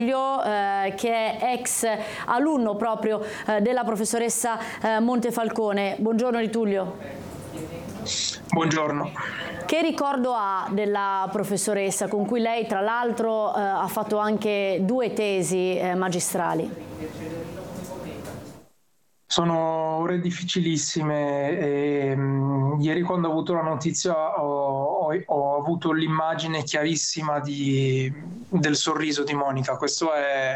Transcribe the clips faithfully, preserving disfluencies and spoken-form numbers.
Eh, che è ex alunno proprio eh, della professoressa eh, Montefalcone. Buongiorno Di Tullio. Buongiorno. Che ricordo ha della professoressa con cui lei tra l'altro eh, ha fatto anche due tesi eh, magistrali? Sono ore difficilissime e mh, ieri quando ho avuto la notizia ho, ho, ho avuto l'immagine chiarissima di, del sorriso di Monica. Questo è,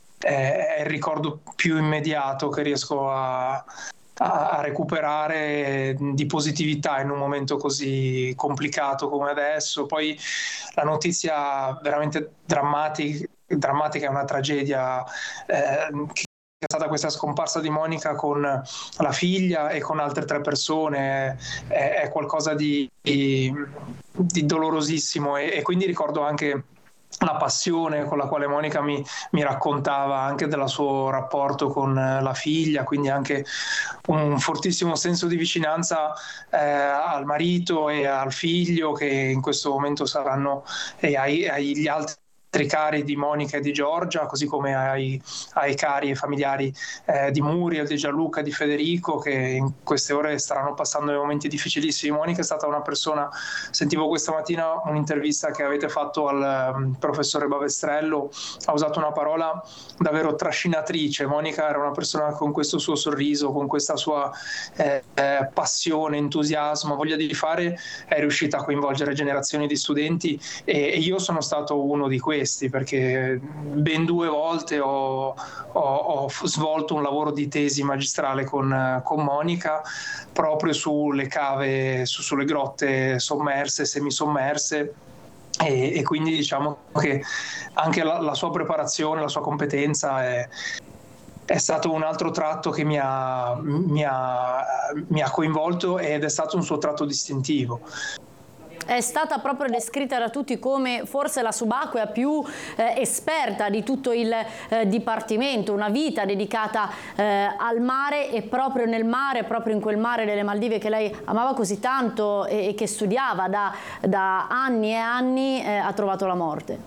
è, è il ricordo più immediato che riesco a, a recuperare di positività in un momento così complicato come adesso. Poi la notizia veramente drammatica, drammatica è una tragedia eh, che è stata questa scomparsa di Monica con la figlia e con altre tre persone, è, è qualcosa di, di, di dolorosissimo e, e quindi ricordo anche la passione con la quale Monica mi, mi raccontava anche del suo rapporto con la figlia, quindi anche un fortissimo senso di vicinanza eh, al marito e al figlio che in questo momento saranno e ai, agli altri cari di Monica e di Giorgia, così come ai, ai cari e familiari eh, di Muriel, di Gianluca e di Federico, che in queste ore staranno passando dei momenti difficilissimi. Monica è stata una persona, sentivo questa mattina un'intervista che avete fatto al um, professore Bavestrello, ha usato una parola davvero trascinatrice. Monica era una persona con questo suo sorriso, con questa sua eh, eh, passione, entusiasmo, voglia di fare, è riuscita a coinvolgere generazioni di studenti e, e io sono stato uno di questi, perché ben due volte ho, ho, ho svolto un lavoro di tesi magistrale con, con Monica proprio sulle cave, su, sulle grotte sommerse, semisommerse. E, e quindi diciamo che anche la, la sua preparazione, la sua competenza è, è stato un altro tratto che mi ha, mi ha, mi ha coinvolto ed è stato un suo tratto distintivo. È stata proprio descritta da tutti come forse la subacquea più eh, esperta di tutto il eh, dipartimento, una vita dedicata eh, al mare e proprio nel mare, proprio in quel mare delle Maldive che lei amava così tanto e, e che studiava da, da anni e anni, eh, ha trovato la morte.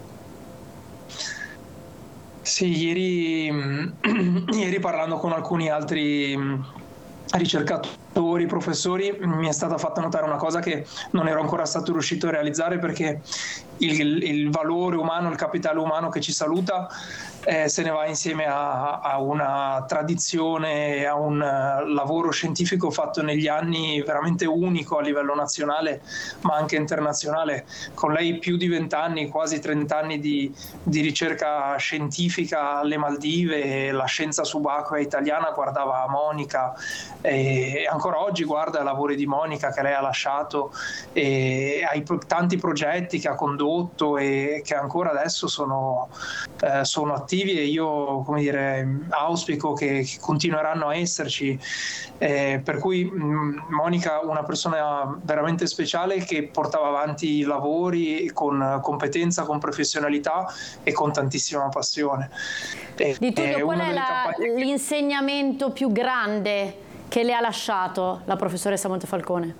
Sì, ieri, ieri parlando con alcuni altri ricercatori, professori, mi è stata fatta notare una cosa che non ero ancora stato riuscito a realizzare, perché il, il valore umano, il capitale umano che ci saluta eh, se ne va insieme a, a una tradizione, a un lavoro scientifico fatto negli anni veramente unico a livello nazionale ma anche internazionale. Con lei più di vent'anni, quasi trent'anni di, di ricerca scientifica alle Maldive, e la scienza subacquea italiana guardava a Monica e ancora oggi guarda ai lavori di Monica che lei ha lasciato e ai tanti progetti che ha condotto e che ancora adesso sono, eh, sono attivi, e io, come dire, auspico che, che continueranno a esserci, eh, per cui mh, Monica una persona veramente speciale che portava avanti i lavori con competenza, con professionalità e con tantissima passione. E, Di Tullio, qual è la, l'insegnamento più grande che le ha lasciato la professoressa Montefalcone?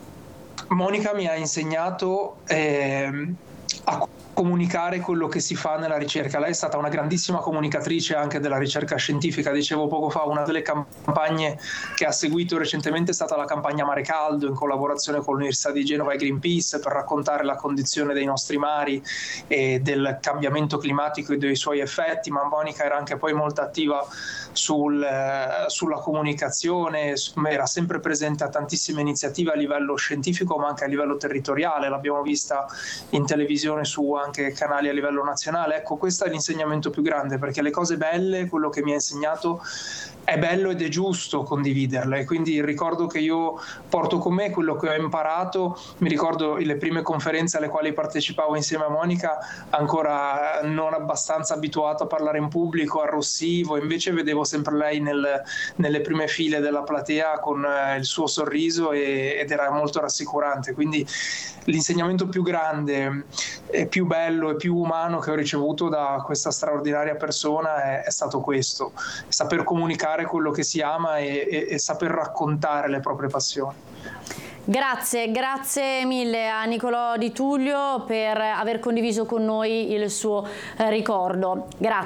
Monica mi ha insegnato eh, a comunicare quello che si fa nella ricerca. Lei è stata una grandissima comunicatrice anche della ricerca scientifica. Dicevo poco fa, una delle campagne che ha seguito recentemente è stata la campagna Mare Caldo, in collaborazione con l'Università di Genova e Greenpeace, per raccontare la condizione dei nostri mari e del cambiamento climatico e dei suoi effetti. Ma Monica era anche poi molto attiva sul, eh, sulla comunicazione, era sempre presente a tantissime iniziative a livello scientifico ma anche a livello territoriale. L'abbiamo vista in televisione su anche canali a livello nazionale. Ecco, questo è l'insegnamento più grande, perché le cose belle, quello che mi ha insegnato, è bello ed è giusto condividerle, quindi il ricordo che io porto con me, quello che ho imparato, mi ricordo le prime conferenze alle quali partecipavo insieme a Monica, ancora non abbastanza abituato a parlare in pubblico, arrossivo, invece vedevo sempre lei nel, nelle prime file della platea con il suo sorriso e, ed era molto rassicurante. Quindi l'insegnamento più grande e più bello e più umano che ho ricevuto da questa straordinaria persona è, è stato questo: saper comunicare quello che si ama e, e, e saper raccontare le proprie passioni. Grazie, grazie mille a Nicolò Di Tullio per aver condiviso con noi il suo eh, ricordo. Grazie.